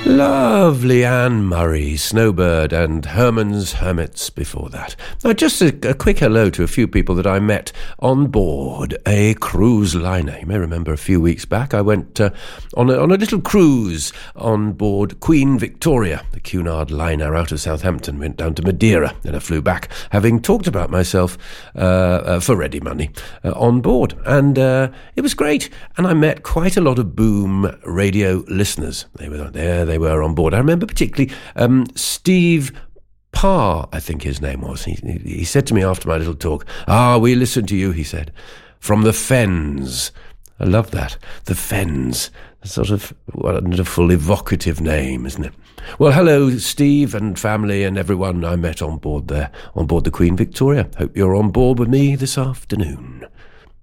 Lovely Anne Murray, Snowbird, and Herman's Hermits before that. Now, just a quick hello to a few people that I met on board a cruise liner. You may remember a few weeks back I went on a little cruise on board Queen Victoria, the Cunard liner out of Southampton. Went down to Madeira, then I flew back, having talked about myself for ready money on board. And it was great, and I met quite a lot of Boom radio listeners. They were there, they were on board. I remember particularly Steve Parr, I think his name was. He said to me after my little talk, we listen to you, he said, from the Fens. I love that. The Fens. A sort of wonderful, evocative name, isn't it? Well, hello, Steve and family and everyone I met on board there, on board the Queen Victoria. Hope you're on board with me this afternoon.